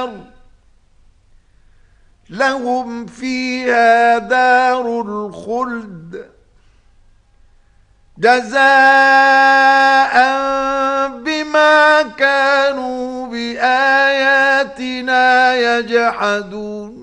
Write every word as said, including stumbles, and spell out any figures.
النار لهم فيها دار الخلد جزاء بما كانوا بآياتنا يجحدون